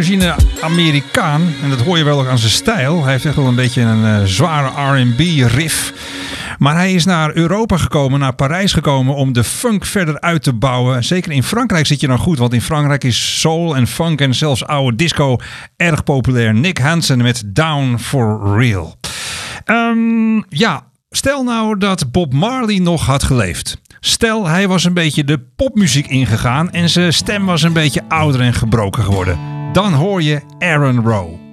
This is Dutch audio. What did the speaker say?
Een Amerikaan, en dat hoor je wel ook aan zijn stijl. Hij heeft echt wel een beetje een zware R&B riff. Maar hij is naar Europa gekomen, naar Parijs gekomen om de funk verder uit te bouwen. Zeker in Frankrijk zit je dan goed, want in Frankrijk is soul en funk en zelfs oude disco erg populair. Nick Hansen met Down for Real. Stel nou dat Bob Marley nog had geleefd. Stel, hij was een beetje de popmuziek ingegaan en zijn stem was een beetje ouder en gebroken geworden. Dan hoor je Aaron Rowe.